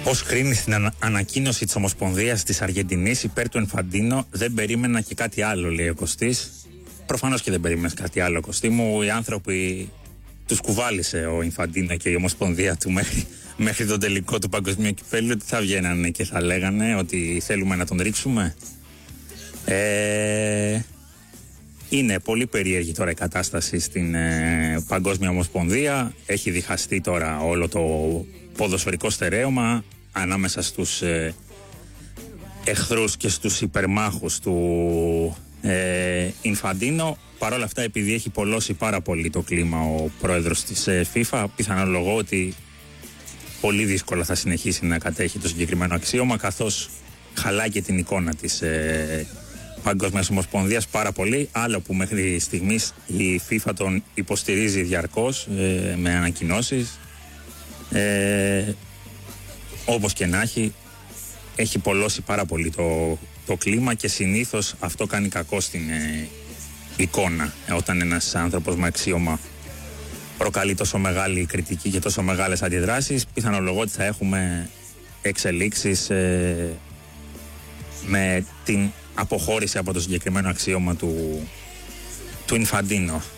Ως κρίνει στην ανακοίνωση της Ομοσπονδίας της Αργεντινής υπέρ του Ινφαντίνο, δεν περίμενα και κάτι άλλο, λέει ο Κωστής. Προφανώς και δεν περίμενες κάτι άλλο, Κωστή μου. Οι άνθρωποι τους κουβάλισε ο Ινφαντίνο και η Ομοσπονδία του μέχρι τον τελικό του Παγκοσμίου Κυπέλλου, ότι θα βγαίνανε και θα λέγανε ότι θέλουμε να τον ρίξουμε. Είναι πολύ περίεργη τώρα η κατάσταση στην Παγκόσμια Ομοσπονδία. Έχει διχαστεί τώρα όλο το ποδοσφαιρικό στερέωμα ανάμεσα στους εχθρούς και στους υπερμάχους του Ινφαντίνο. Παρ' όλα αυτά, επειδή έχει πολλώσει πάρα πολύ το κλίμα ο πρόεδρος της FIFA, πιθανολογώ ότι πολύ δύσκολα θα συνεχίσει να κατέχει το συγκεκριμένο αξίωμα, καθώς χαλάει και την εικόνα της Παγκόσμιας Ομοσπονδίας πάρα πολύ. Άλλο που μέχρι στιγμής η FIFA τον υποστηρίζει διαρκώς με ανακοινώσεις. Όπως και να έχει πολλώσει πάρα πολύ το κλίμα και συνήθως αυτό κάνει κακό στην εικόνα, όταν ένας άνθρωπος με αξίωμα προκαλεί τόσο μεγάλη κριτική και τόσο μεγάλες αντιδράσεις. Πιθανολογώ ότι θα έχουμε εξελίξεις με την αποχώρηση από το συγκεκριμένο αξίωμα του Ινφαντίνο.